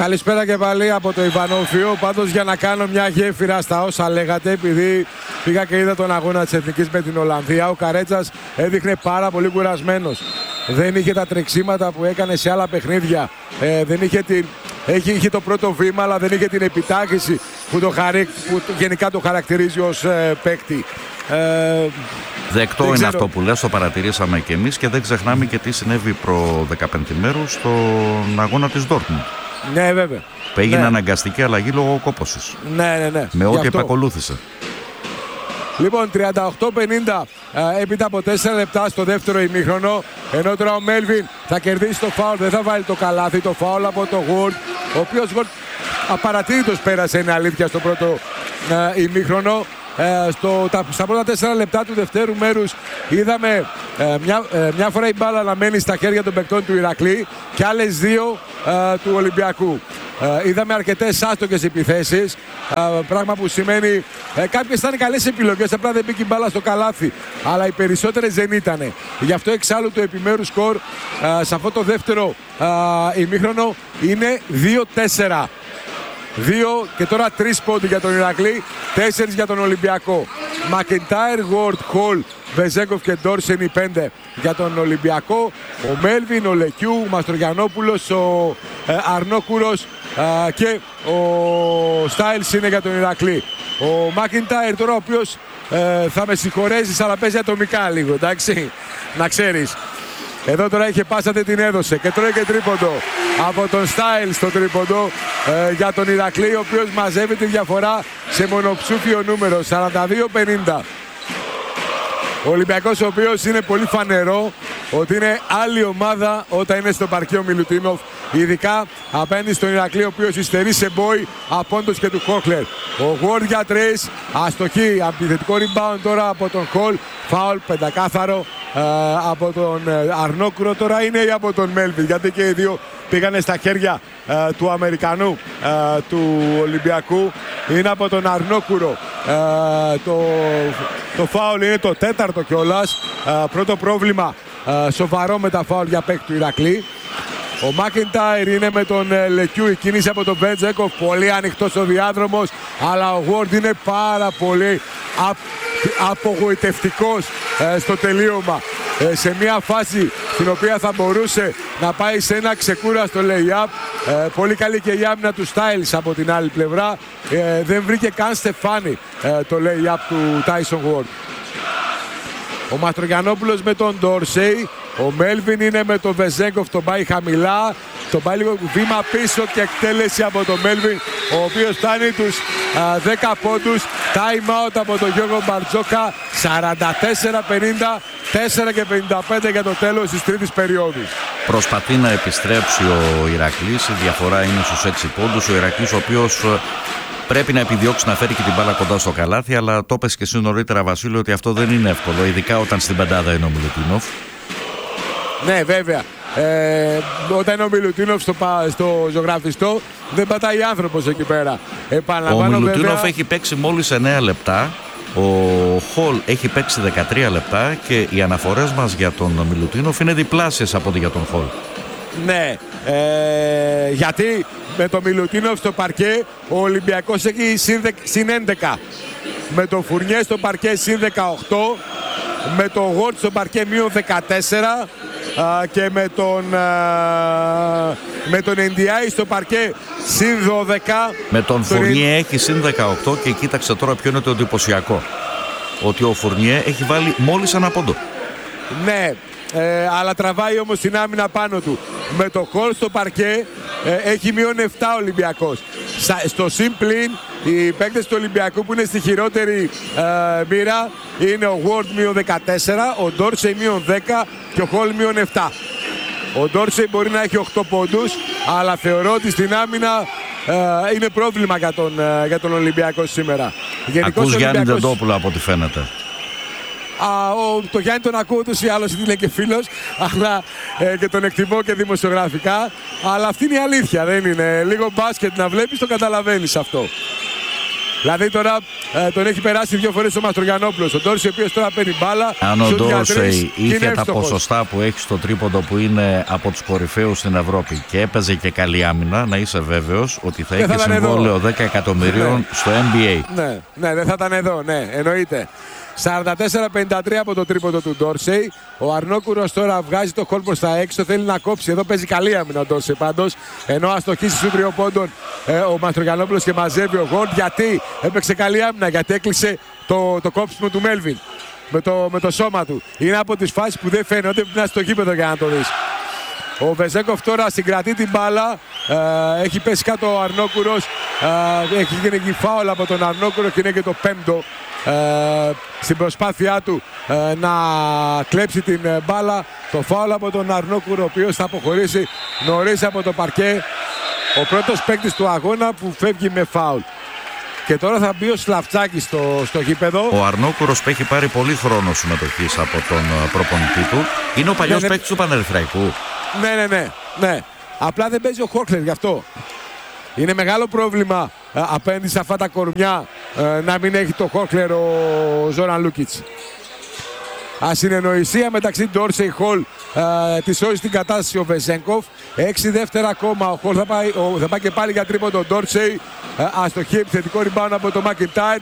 Καλησπέρα και πάλι από το Ιβανόφιο. Πάντως για να κάνω μια γέφυρα στα όσα λέγατε, επειδή πήγα και είδα τον αγώνα της Εθνικής με την Ολλανδία, ο Καρέτσας έδειχνε πάρα πολύ κουρασμένος. Δεν είχε τα τρεξίματα που έκανε σε άλλα παιχνίδια. Ε, δεν είχε, την, είχε, είχε το πρώτο βήμα, αλλά δεν είχε την επιτάχυνση που, το χαρί, που γενικά το χαρακτηρίζει ως ε, παίκτη. Ε, Δεκτό είναι αυτό που λες, το παρατηρήσαμε και εμείς και δεν ξεχνάμε και τι συνέβη προ δεκαπέντε μέρους στον αγώνα της Dortmund. Ναι, βέβαια. Που έγινε ναι. αναγκαστική αλλαγή λόγω κόπωσης. Ναι, ναι, ναι. Με ό,τι επακολούθησε. Λοιπόν, τριάντα οκτώ πενήντα έπειτα από τέσσερα λεπτά στο δεύτερο ημίχρονο. Ενώ τώρα ο Μέλβιν θα κερδίσει το φάουλ, δεν θα βάλει το καλάθι. Το φάουλ από το Γουόρντ, ο οποίος απαρατήρητος πέρασε, είναι αλήθεια, στο πρώτο ε, ημίχρονο. Ε, στο, τα, στα πρώτα τέσσερα λεπτά του δευτέρου μέρους είδαμε ε, μια, ε, μια φορά η μπάλα να μένει στα χέρια των παικτών του Ηρακλή και άλλες δύο ε, του Ολυμπιακού. Ε, είδαμε αρκετές άστοχες επιθέσεις, ε, πράγμα που σημαίνει ε, κάποιες ήταν καλές επιλογές, απλά δεν μπήκε η μπάλα στο καλάθι, αλλά οι περισσότερες δεν ήτανε. Γι' αυτό εξάλλου το επιμέρους σκορ ε, σε αυτό το δεύτερο ε, ημίχρονο είναι δύο τέσσερα. Δύο και τώρα τρεις πόντοι για τον Ηρακλή, τέσσερις για τον Ολυμπιακό. Μακεντάιρ, Γουόρντ, Χολ, Βεζέγκοφ και Ντόρσεν οι πέντε για τον Ολυμπιακό. Ο Μέλβιν, ο Λεκιού, ο Μαστρογιαννόπουλος, ο ε, Αρνόκουρος ε, και ο Στάιλς είναι για τον Ηρακλή. Ο Μακεντάιρ τώρα, ο οποίος ε, θα με συγχωρέσεις, αλλά παίζει ατομικά λίγο, εντάξει, να ξέρεις. Εδώ τώρα είχε πάσα, δεν την έδωσε και τρώει και τρίποντο από τον Στάιλ στο τρίποντο ε, για τον Ηρακλή, ο οποίος μαζεύει τη διαφορά σε μονοψούφιο νούμερο σαράντα δύο πενήντα. Ο Ολυμπιακός, ο οποίος είναι πολύ φανερό ότι είναι άλλη ομάδα όταν είναι στο παρκείο Μιλουτίνοφ, ειδικά απέναντι στον Ηρακλή, ο οποίος υστερεί σε μπόι απόντος και του Χόχλερ. Ο Γουόρντ για τρεις, αστοχή, επιθετικό rebound τώρα από τον Χολ, φάουλ πεντακάθαρο ε, από τον Αρνόκουρο, τώρα είναι ή από τον Μέλβιν, γιατί και οι δύο πήγανε στα χέρια ε, του Αμερικανού ε, του Ολυμπιακού. Είναι από τον Αρνόκουρο. Ε, το, το φάουλ είναι το τέταρτο κιόλας. Ε, πρώτο πρόβλημα ε, σοβαρό με τα φάουλ για παίκτη του Ηρακλή. Ο Μακεντάιρ είναι με τον ε, Λεκιού, η κίνηση από τον Βεντζέκοφ, πολύ ανοιχτός ο διάδρομος, αλλά ο Γουόρντ είναι πάρα πολύ απ, απογοητευτικός ε, στο τελείωμα. Ε, σε μια φάση στην οποία θα μπορούσε να πάει σε ένα ξεκούραστο lay-up. Ε, πολύ καλή και η άμυνα του Στάιλς από την άλλη πλευρά. Ε, δεν βρήκε καν στεφάνι ε, το lay-up του Τάισον Γουόρντ. Ο Μαστρογιαννόπουλος με τον Ντόρσεϊ. Ο Μέλβιν είναι με τον Βεζέγκοφ, τον πάει χαμηλά. Τον πάει λίγο βήμα πίσω και εκτέλεση από τον Μέλβιν, ο οποίος φτάνει τους α, δέκα πόντους. Time out από τον Γιώργο Μπαρτζόκα. σαράντα τέσσερα πενήντα, τέσσερα και πενήντα πέντε για το τέλος της τρίτης περίοδου. Προσπαθεί να επιστρέψει ο Ηρακλής, η διαφορά είναι στους έξι πόντους. Ο Ηρακλής, ο οποίος πρέπει να επιδιώξει να φέρει και την μπάλα κοντά στο καλάθι, αλλά το είπες και εσύ νωρίτερα, Βασίλειο, ότι αυτό δεν είναι εύκολο, ειδικά όταν στην πεντάδα είναι ο Μιλουτίνοφ. Ναι, βέβαια. Ε, όταν είναι ο Μιλουτίνοφ στο, στο ζωγραφιστό, δεν πατάει άνθρωπος εκεί πέρα. Ο Μιλουτίνοφ βέβαια... έχει παίξει μόλις εννέα λεπτά. Ο Χολ έχει παίξει δεκατρία λεπτά και οι αναφορές μας για τον Μιλουτίνοφ είναι διπλάσιες από ό,τι για τον Χολ. Ναι, ε, γιατί με τον Μιλουτίνοφ στο παρκέ ο Ολυμπιακός έχει συν έντεκα. Με τον Φουρνιέ στο παρκέ συν δεκαοκτώ. Με τον Γουόρντ στο παρκέ μείον δεκατέσσερα. Uh, και με τον, uh, με τον Εν Ντι Άι στο παρκέ συν δώδεκα. Με τον Φουρνιέ έχει συν δεκαοκτώ και κοίταξε τώρα ποιο είναι το εντυπωσιακό. Ότι ο Φουρνιέ έχει βάλει μόλις ένα πόντο. Ναι, ε, αλλά τραβάει όμως την άμυνα πάνω του. Με το Χολ στο παρκέ ε, έχει μείον επτά Ολυμπιακός. Στο συμπλήν οι παίκτες του Ολυμπιακού που είναι στη χειρότερη ε, μοίρα είναι ο Γουόρντ μείον δεκατέσσερα, ο Ντόρσεϊ μείον δέκα και ο Χολ μείον επτά. Ο Ντόρσεϊ μπορεί να έχει οκτώ πόντους, αλλά θεωρώ ότι στην άμυνα ε, είναι πρόβλημα για τον, ε, για τον Ολυμπιακό σήμερα. Γενικώς ακούς Γιάννη Τζαντόπουλο από ό,τι φαίνεται. Α, ο, το Γιάννη τον ακούω ούτως ή άλλως, είναι και φίλος, αλλά ε, και τον εκτιμώ και δημοσιογραφικά. Αλλά αυτή είναι η αλήθεια, δεν είναι. Λίγο μπάσκετ να βλέπεις, το καταλαβαίνεις αυτό. Δηλαδή τώρα ε, τον έχει περάσει δύο φορές ο Μαστρογιαννόπουλος. Ο Ντόρσεϊ, ο οποίος τώρα παίρνει μπάλα. Αν ο Ντόρσεϊ είχε τα ποσοστά που έχει στο τρίποντο που είναι από τους κορυφαίους στην Ευρώπη και έπαιζε και καλή άμυνα, να είσαι βέβαιος ότι θα είχε συμβόλαιο δέκα εκατομμυρίων ναι. στο N B A. Ναι, ναι, δεν θα ήταν εδώ, ναι, εννοείται. σαράντα τέσσερα πενήντα τρία από το τρίποντο του Ντόρσεϊ. Ο Αρνόκουρος τώρα βγάζει το χώρο προς τα έξω, θέλει να κόψει. Εδώ παίζει καλή άμυνα ο Ντόρσεϊ πάντως. Ενώ αστοχίσει στους τριών πόντων ε, ο Μαστρογιαννόπουλος και μαζεύει ο Γοντ. Γιατί έπαιξε καλή άμυνα, γιατί έκλεισε το, το κόψιμο του Μέλβιν με το, με το σώμα του. Είναι από τις φάσεις που δεν φαίνονται, πρέπει να είναι στο γήπεδο για να το δεις. Ο Βεζέγκοφ τώρα συγκρατεί την μπάλα, ε, έχει πέσει κάτω ο Αρνόκουρος, ε, έχει γίνει φάουλ από τον Αρνόκουρο και είναι και το πέμπτο ε, στην προσπάθειά του ε, να κλέψει την ε, μπάλα. Το φάουλ από τον Αρνόκουρο, ο οποίος θα αποχωρήσει νωρίς από το παρκέ. Ο πρώτος παίκτης του αγώνα που φεύγει με φάουλ. Και τώρα θα μπει ο Σλαφτσάκης στο, στο γήπεδο. Ο Αρνόκουρος που έχει πάρει πολύ χρόνο συμμετοχής από τον προπονητή του. Είναι ο παλιός ναι, παίκτης ναι. του Πανερυθραϊκού. Ναι, ναι, ναι, ναι. Απλά δεν παίζει ο Χόκλερ γι' αυτό. Είναι μεγάλο πρόβλημα ε, απέναντι σε αυτά τα κορμιά ε, να μην έχει το Χόκλερ ο Ζόραν Λούκιτς. Ασυνεννοησία μεταξύ Ντόρσεϊ Χολ, ε, τη σώζει την κατάσταση ο Βεζέγκοφ. Έξι δεύτερα ακόμα. Ο Χολ θα πάει, ο, θα πάει και πάλι για τρίποντο τον Ντόρσεϊ. Ε, αστοχή, επιθετικό rebound από το Μακιντάιρ.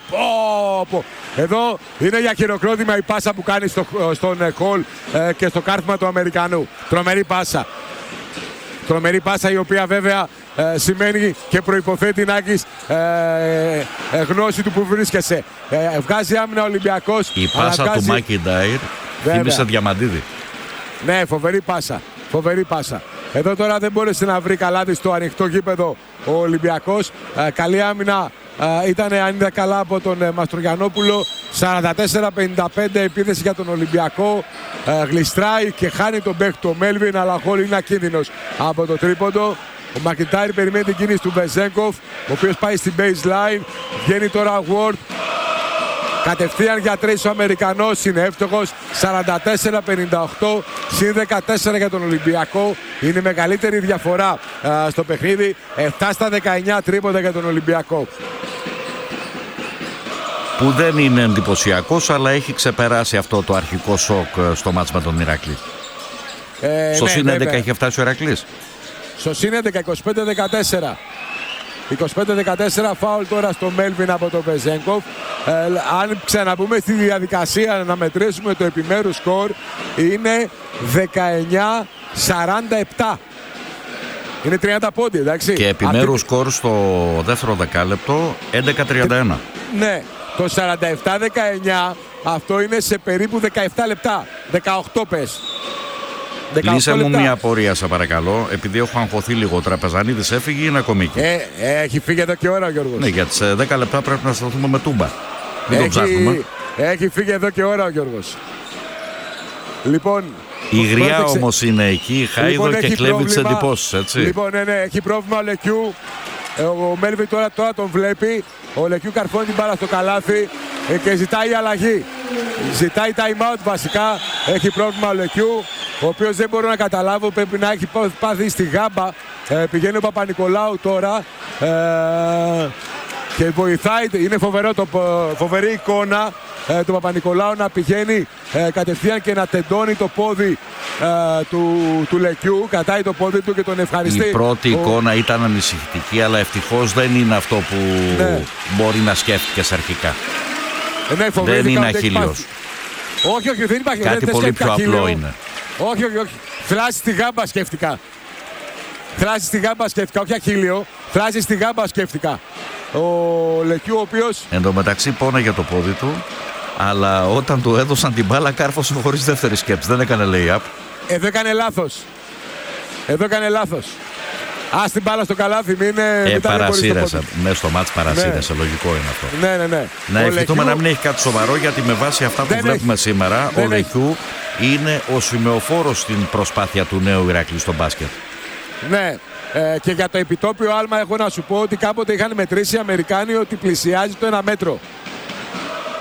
Εδώ είναι για χειροκρότημα η πάσα που κάνει στο, στον Χολ ε, και στο κάρφωμα του Αμερικανού. Τρομερή πάσα. Τρομερή πάσα η οποία βέβαια ε, σημαίνει και προϋποθέτει να έχεις ε, ε, γνώση του που βρίσκεσαι. Ε, βγάζει άμυνα ο Ολυμπιακός. Η πάσα βγάζει... του Μακιντάιρ θύμισε Διαμαντίδη. Ναι, φοβερή πάσα. Φοβερή πάσα. Εδώ τώρα δεν μπόρεσε να βρει καλάδι στο ανοιχτό γήπεδο ο Ολυμπιακός. Ε, καλή άμυνα ε, ήταν αν είδα καλά από τον ε, Μαστρογιαννόπουλο. σαράντα τέσσερα πενήντα πέντε επίθεση για τον Ολυμπιακό. Ε, γλιστράει και χάνει τον παίκτη του Μέλβιν, αλλά ο Χολ είναι ακίνδυνος από το τρίποντο. Ο Μακιντάιρ περιμένει την κίνηση του Βεζέγκοφ, ο οποίος πάει στην baseline. Βγαίνει τώρα ο Ward. Κατευθείαν για τρεις ο Αμερικανός, είναι εύστοχος. σαράντα τέσσερα πενήντα οκτώ συν δεκατέσσερα για τον Ολυμπιακό. Είναι η μεγαλύτερη διαφορά α, στο παιχνίδι. επτά στα δεκαεννιά τρίποντα για τον Ολυμπιακό. Που δεν είναι εντυπωσιακός, αλλά έχει ξεπεράσει αυτό το αρχικό σοκ στο μάτς με τον Ηρακλή. Ε, στο ναι, συν έντεκα έχει φτάσει ο Ηρακλής. Στο συν έντεκα, είκοσι πέντε δεκατέσσερα. είκοσι πέντε δεκατέσσερα φάουλ τώρα στο Μέλβιν από τον Βεζέγκοφ. Ε, αν ξαναμπούμε στη διαδικασία να μετρήσουμε το επιμέρους σκορ, είναι δεκαεννιά σαράντα επτά. Είναι τριάντα πόντι, εντάξει. Και επιμέρους σκορ Αυτή... στο δεύτερο δεκάλεπτο έντεκα τριάντα ένα. Ναι, το σαράντα επτά δεκαεννιά αυτό είναι σε περίπου δεκαεπτά λεπτά. δεκαοκτώ πες. Λύσε μου μια απορία, σε παρακαλώ. Επειδή έχω αγχωθεί λίγο, ο Τραπεζανίδης έφυγε ή είναι ακόμη εκεί? Ε, ε, έχει φύγει εδώ και ώρα ο Γιώργος. Ναι, για τις δέκα λεπτά πρέπει να σταθούμε με τούμπα. Μην έχει, το ψάχνουμε. Έχει φύγει εδώ και ώρα ο Γιώργος. Λοιπόν. Η γριά πρόσεξε... όμως είναι εκεί, Χάιδο λοιπόν, και κλέβει τις εντυπώσεις, έτσι. Λοιπόν, ναι, ναι, έχει πρόβλημα ο Λεκιού. Ο Μέλβιν τώρα, τώρα τον βλέπει. Ο Λεκιού καρφώνει την μπάλα στο καλάθι και ζητάει αλλαγή. Ζητάει time out βασικά. Έχει πρόβλημα ο Λεκιού, ο οποίος δεν μπορώ να καταλάβω, πρέπει να έχει πάθει στη γάμπα. Ε, πηγαίνει ο Παπα-Νικολάου τώρα ε, και βοηθάει. Είναι φοβερό το, φοβερή εικόνα ε, του Παπα-Νικολάου να πηγαίνει ε, κατευθείαν και να τεντώνει το πόδι ε, του, του Λεκιού. Κατάει το πόδι του και τον ευχαριστεί. Η πρώτη ο... εικόνα ήταν ανησυχητική, αλλά ευτυχώς δεν είναι αυτό που ναι. μπορεί να σκέφτηκες αρχικά. Ε, ναι, δεν είναι αχίλιος. Όχι, όχι, δεν υπάρχει. Κάτι δεν, πολύ δεν πιο αχίλιο. απλό είναι. Όχι, όχι, όχι. Θλάση στη γάμπα σκέφτηκα. Θλάση στη γάμπα σκέφτηκα, όχι αχίλιο. Θλάση στη γάμπα σκέφτηκα. Ο Λεκιού, ο οποίος... Εν τω μεταξύ πόναγε το πόδι του, αλλά όταν του έδωσαν την μπάλα κάρφωσε χωρίς δεύτερη σκέψη. Δεν έκανε lay-up. Εδώ έκανε λάθος. Εδώ έκανε λάθος. Ας την μπάλα στο καλάθι, μην είναι... Ε, παρασύρεσε. Μέσα στο μάτς παρασύρεσε. Ναι. Λογικό είναι αυτό. Ναι, ναι, ναι. Να ευχηθούμε να μην έχει κάτι σοβαρό, γιατί με βάση αυτά που δεν βλέπουμε έχει. σήμερα, δεν ο Λεκιού είναι ο σημεοφόρος στην προσπάθεια του νέου Ηρακλή στο μπάσκετ. Ναι. Ε, και για το επιτόπιο άλμα έχω να σου πω ότι κάποτε είχαν μετρήσει οι Αμερικάνοι ότι πλησιάζει το ένα μέτρο.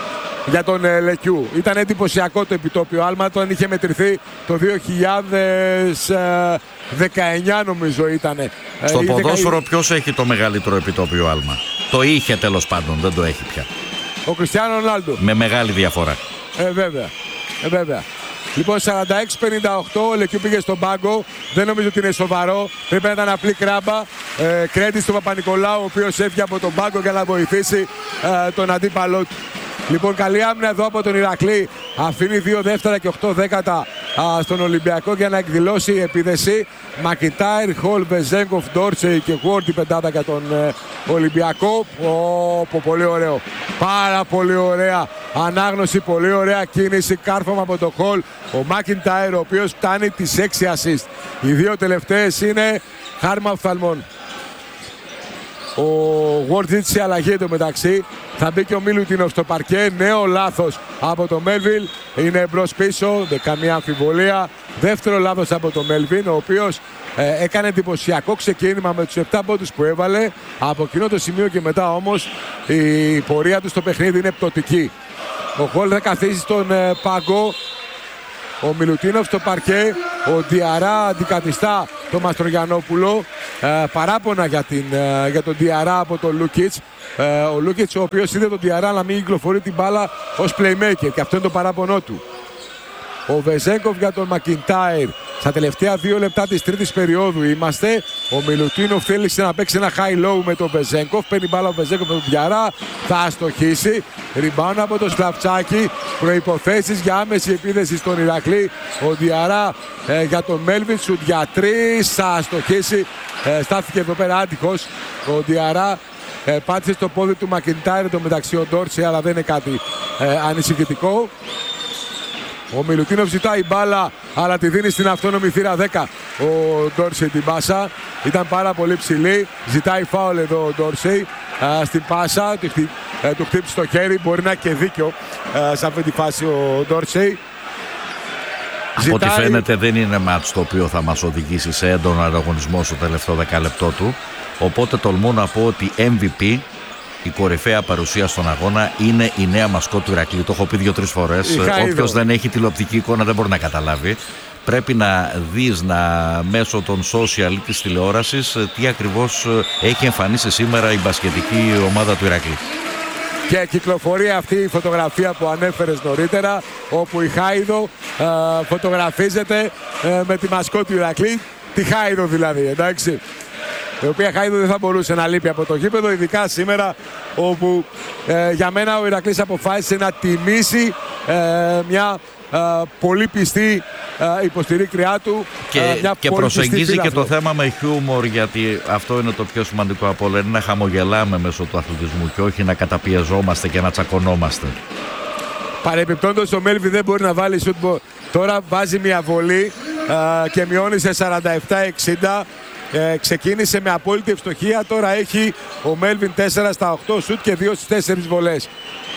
για τον ε, Λεκιού. Ήταν εντυπωσιακό το επιτόπιο άλμα, όταν είχε μετρηθεί το δύο χιλιάδες δεκαεννιά νομίζω ήταν. Στο ε, ποδόσφαιρο δεκα... ποιος έχει το μεγαλύτερο επιτόπιο άλμα? Το είχε τέλος πάντων, δεν το έχει πια. Ο Κριστιάνο Ρονάλντο. Με μεγάλη διαφορά. Ε, βέβαια. Ε, βέβαια. Λοιπόν, σαράντα έξι πενήντα οκτώ, ο Λεκιού πήγε στον πάγκο. Δεν νομίζω ότι είναι σοβαρό. Πρέπει να ήταν απλή κράμπα. Ε, Κρέτη στον Παπα-Νικολάου, ο οποίος έφυγε από τον πάγκο για να βοηθήσει ε, τον αντίπαλό του. Λοιπόν, καλή άμυνα εδώ από τον Ηρακλή. Αφήνει δύο δεύτερα και οκτώ δέκατα α, στον Ολυμπιακό για να εκδηλώσει επίδεση. Μακιντάιρ, Χολ, Βεζέγκοφ, Ντόρτσεϊ και Γουόρντ η πεντάδα για τον ε, Ολυμπιακό. Ω, πολύ ωραίο. Πάρα πολύ ωραία ανάγνωση, πολύ ωραία κίνηση. Κάρφωμα από τον Χολ. Ο Μακιντάιρ, ο οποίος φτάνει τις έξι assist. Οι δύο τελευταίες είναι χάρμα οφθαλμών. Ο Γουόρντ ζήτησε αλλαγή εντωμεταξύ. Θα μπει και ο Μιλουτίνοφ στο παρκέ. Νέο λάθος από το Μέλβιν. Είναι μπρος πίσω, δεν καμία αμφιβολία. Δεύτερο λάθος από το Μέλβιν, ο οποίος ε, έκανε εντυπωσιακό ξεκίνημα με τους επτά πόντους που έβαλε. Από εκείνο το σημείο και μετά όμως η πορεία του στο παιχνίδι είναι πτωτική. Ο Χολ θα καθίσει στον ε, πάγκο. Ο Μιλουτίνοφ στο παρκέ. Ο Διαρά αντικαθιστά το Μαστρογιανόπουλο. Ε, παράπονα για, την, ε, για τον Διαρά από τον Λούκιτς. Ε, ο Λούκιτς, ο οποίος είδε τον Διαρά να μην κυκλοφορεί την μπάλα ως playmaker, και αυτό είναι το παράπονό του. Ο Βεζέγκοφ για τον Μακιντάιρ. Στα τελευταία δύο λεπτά της τρίτης περίοδου είμαστε. Ο Μιλουτίνοφ θέλησε να παίξει ένα high-low με τον Βεζέγκοφ. Παίρνει μπάλα ο Βεζέγκοφ με τον Διαρά. Θα αστοχίσει. Ριμπάουν από το Σλαφτσάκι. Προϋποθέσεις για άμεση επίδεση στον Ηρακλή. Ο Διαρά ε, για τον Μέλβιν. Σουτ για τρεις. Θα αστοχίσει. Ε, στάθηκε εδώ πέρα άτυχος. Ο Διαρά ε, πάτησε στο πόδι του Μακιντάιρ το μεταξύ ο Ντόρτσι, αλλά δεν είναι κάτι ε, ανησυχητικό. Ο Μιλουτίνοφ ζητάει μπάλα, αλλά τη δίνει στην αυτόνομη θύρα δέκα. Ο Ντόρσεϊ την πάσα. Ήταν πάρα πολύ ψηλή. Ζητάει φάουλ εδώ ο Ντόρσεϊ στην πάσα. Του, χτυ, ε, του χτύπησε στο χέρι. Μπορεί να έχει και δίκιο ε, σε αυτή τη φάση ο Ντόρσεϊ. Από Ζητάει... ό,τι φαίνεται δεν είναι μάτς το οποίο θα μας οδηγήσει σε έντονο ανταγωνισμό στο τελευταίο δεκάλεπτό του. Οπότε τολμώ να πω ότι εμ βι πι, η κορυφαία παρουσία στον αγώνα, είναι η νέα μασκότ του Ηρακλή. Το έχω πει δύο-τρεις φορές. Όποιος δεν έχει τηλεοπτική εικόνα δεν μπορεί να καταλάβει. Πρέπει να δεις να, μέσω των social ή της τηλεόρασης τι ακριβώς έχει εμφανίσει σήμερα η μπασκετική ομάδα του Ηρακλή. Και κυκλοφορεί αυτή η φωτογραφία που ανέφερες νωρίτερα, όπου η Χάιδο ε, φωτογραφίζεται ε, με τη μασκότ του Ηρακλή. Τη Χάιδο δηλαδή, εντάξει. Η οποία Χάιδο δεν θα μπορούσε να λείπει από το γήπεδο, ειδικά σήμερα, όπου ε, για μένα ο Ηρακλής αποφάσισε να τιμήσει ε, μια ε, πολύ πιστή ε, υποστηρίκτριά του. Και, ε, μια και προσεγγίζει και το θέμα με χιούμορ, γιατί αυτό είναι το πιο σημαντικό από όλα. Είναι να χαμογελάμε μέσω του αθλητισμού και όχι να καταπιεζόμαστε και να τσακωνόμαστε. Παρεμπιπτόντως ο Μέλβι δεν μπορεί να βάλει σουτ. Τώρα βάζει μια βολή ε, και μειώνει σε σαράντα επτά εξήντα. Ε, ξεκίνησε με απόλυτη ευστοχία. Τώρα έχει ο Μέλβιν τέσσερα στα οκτώ σουτ και δύο στις τέσσερις βολές.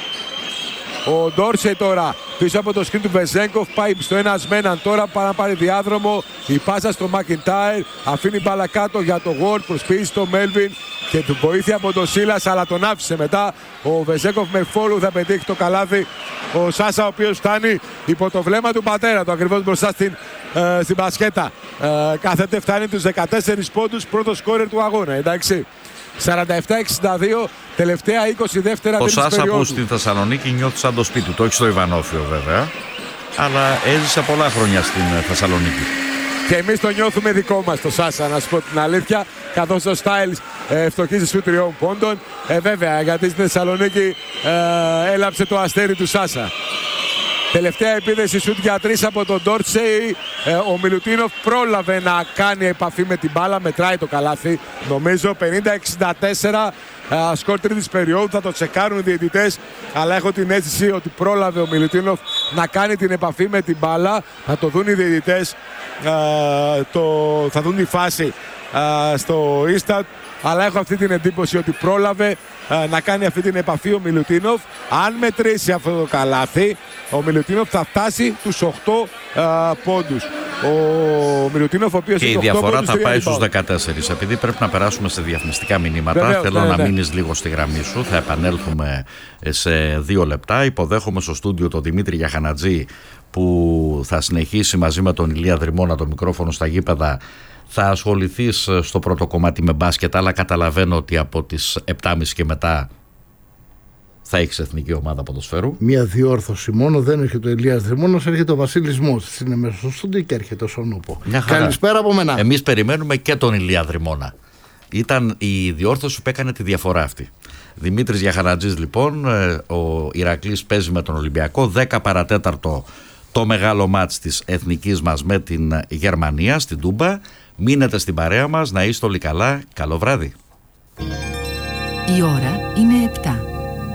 Ο Ντόρσεϊ τώρα πίσω από το σκριν του Βεζέγκοφ πάει στο ένας με έναν. Τώρα πάει να πάρει διάδρομο. Η πάσα στο Μακιντάιρ. Αφήνει μπάλα κάτω για το Γουόρντ. Προσποιήσει το Μέλβιν και του βοήθεια από τον Σίλας, αλλά τον άφησε μετά. Ο Βεζέγκοφ με φόλου θα πετύχει το καλάθι. Ο Σάσα, ο οποίος φτάνει υπό το βλέμμα του πατέρα του, ακριβώς μπροστά στην, ε, στην μπασκέτα. Ε, κάθεται, φτάνει τους δεκατέσσερις πόντους, πρώτο σκόρερ του αγώνα, εντάξει. σαράντα επτά εξήντα δύο, τελευταία είκοσι δεύτερα ο περίοδου. Ο Σάσα που στην Θεσσαλονίκη νιώθει σαν το σπίτι του, το έχει στο Ιβανόφιο βέβαια, αλλά έζησε πολλά χρόνια στην Θεσσαλονίκη. Και εμείς το νιώθουμε δικό μας το Σάσα, να σου πω την αλήθεια, καθώς ο Στάιλς ε, φτωχίζει σου τριών πόντων. Ε, βέβαια, γιατί στην Θεσσαλονίκη ε, έλαψε το αστέρι του Σάσα. Τελευταία επίδεση σουτ για τρεις από τον Ντόρτσεϊ. Ε, ο Μιλουτίνοφ πρόλαβε να κάνει επαφή με την μπάλα. Μετράει το καλάθι, νομίζω. πενήντα εξήντα τέσσερα. Ε, σκορ τρίτης περίοδου. Θα το τσεκάρουν οι διαιτητές. Αλλά έχω την αίσθηση ότι πρόλαβε ο Μιλουτίνοφ να κάνει την επαφή με την μπάλα. Θα το δουν οι διαιτητές. Ε, το, θα δουν τη φάση ε, στο Ίστατ. Αλλά έχω αυτή την εντύπωση ότι πρόλαβε ε, να κάνει αυτή την επαφή ο Μιλουτίνοφ. Αν μετρήσει αυτό το καλάθι, ο Μιλουτίνοφ θα φτάσει τους οκτώ ε, πόντους. ο Μιλουτίνοφ, ο οποίος και η διαφορά θα πάει στους δεκατέσσερις. Επειδή πρέπει να περάσουμε σε διαφημιστικά μηνύματα, Βεβαίως, θέλω ναι, να ναι. μείνεις λίγο στη γραμμή σου. Θα επανέλθουμε σε δύο λεπτά. Υποδέχομαι στο στούντιο τον Δημήτρη Γιαχανατζή, που θα συνεχίσει μαζί με τον Ηλία Δρυμώνα το μικρόφωνο στα γήπεδα. Θα ασχοληθείς στο πρώτο κομμάτι με μπάσκετ, αλλά καταλαβαίνω ότι από τις επτά και μισή και μετά θα έχεις εθνική ομάδα ποδοσφαίρου. Μία διόρθωση μόνο, δεν έρχεται ο Ηλίας Δρυμώνας, έρχεται ο Βασίλης Μόστης. Είναι μέσα στο στούντιο και έρχεται ο Σονούπο. Καλησπέρα από μένα. Εμείς περιμένουμε και τον Ηλία Δρυμώνα. Ήταν η διόρθωση που έκανε τη διαφορά αυτή. Δημήτρης Γιαχανατζής λοιπόν, ο Ηρακλής παίζει με τον Ολυμπιακό, δέκα παρατέταρτο το μεγάλο μάτς της εθνικής μας με την Γερμανία στην Τούμπα. Μείνετε στην παρέα μας, να είστε όλοι καλά. Καλό βράδυ. Η ώρα είναι επτά.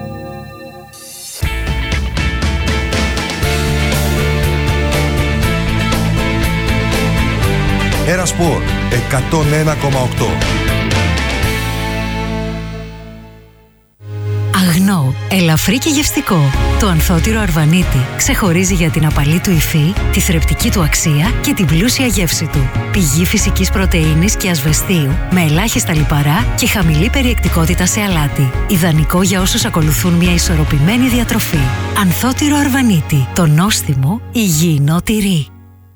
Ένα Σπορ εκατόν ένα κόμμα οκτώ. Αγνό, ελαφρύ και γευστικό. Το ανθότυρο Αρβανίτη ξεχωρίζει για την απαλή του υφή, τη θρεπτική του αξία και την πλούσια γεύση του. Πηγή φυσικής πρωτεΐνης και ασβεστίου με ελάχιστα λιπαρά και χαμηλή περιεκτικότητα σε αλάτι. Ιδανικό για όσους ακολουθούν μια ισορροπημένη διατροφή. Ανθότυρο Αρβανίτη. Το νόστιμο υγιεινό τυρί.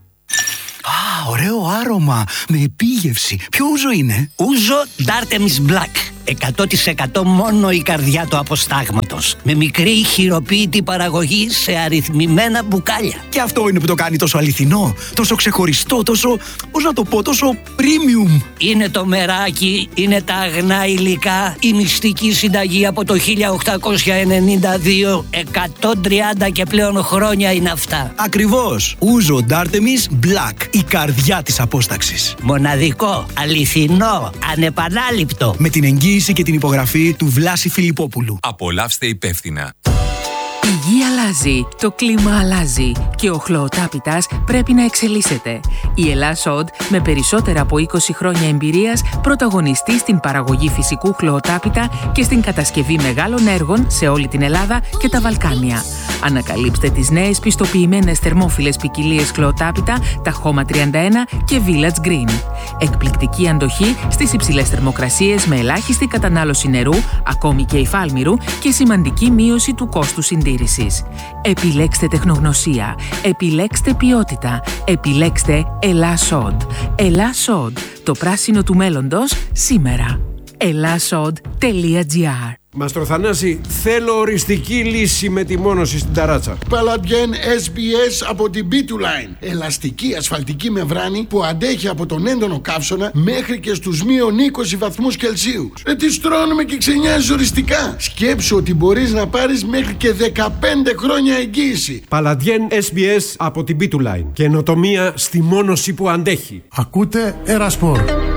Α, ωραίο άρωμα με επίγευση. Ποιο ούζο είναι? Ούζο Dartemis Black. εκατό τοις εκατό μόνο η καρδιά του αποστάγματος. Με μικρή χειροποίητη παραγωγή σε αριθμημένα μπουκάλια. Και αυτό είναι που το κάνει τόσο αληθινό, τόσο ξεχωριστό, τόσο, πώς να το πω, τόσο premium. Είναι το μεράκι, είναι τα αγνά υλικά, η μυστική συνταγή από το χίλια οκτακόσια ενενήντα δύο, εκατόν τριάντα και πλέον χρόνια είναι αυτά. Ακριβώς. Ούζο Dartemis Black, η καρδιά της απόσταξης. Μοναδικό, αληθινό, ανεπανάληπτο. Με την εγγύηση και την υπογραφή του Βλάση Φιλιππόπουλου. Απολαύστε υπεύθυνα. Η γη αλλάζει, το κλίμα αλλάζει και ο χλωοτάπητας πρέπει να εξελίσσεται. Η Ελλάσσοντ, με περισσότερα από είκοσι χρόνια εμπειρίας, πρωταγωνιστεί στην παραγωγή φυσικού χλωοτάπητα και στην κατασκευή μεγάλων έργων σε όλη την Ελλάδα και τα Βαλκάνια. Ανακαλύψτε τις νέες πιστοποιημένες θερμόφιλες ποικιλίες χλωοτάπητα, τα Χώμα τριάντα ένα και Village Green. Εκπληκτική αντοχή στις υψηλές θερμοκρασίες με ελάχιστη κατανάλωση νερού, ακόμη και υφάλμυρου, και σημαντική μείωση του κόστου συντήρησης. Επιλέξτε τεχνογνωσία, επιλέξτε ποιότητα, επιλέξτε Ελλάσσοντ. Ελλάσσοντ, το πράσινο του μέλλοντος σήμερα. ελλάσσοντ τελεία τζι άρ. Μαστρο Θανάση, θέλω οριστική λύση με τη μόνωση στην ταράτσα. Παλαντιέν ες μπι ες από την μπι του Line. Ελαστική ασφαλτική μεμβράνη που αντέχει από τον έντονο καύσωνα μέχρι και στους μείον είκοσι βαθμούς Κελσίου. Ε, τη στρώνουμε και ξενιάζει οριστικά. Σκέψου ότι μπορείς να πάρεις μέχρι και δεκαπέντε χρόνια εγγύηση. Παλαντιέν ες μπι ες από την μπι του Line. Καινοτομία στη μόνωση που αντέχει. Ακούτε Ένα Σπορ.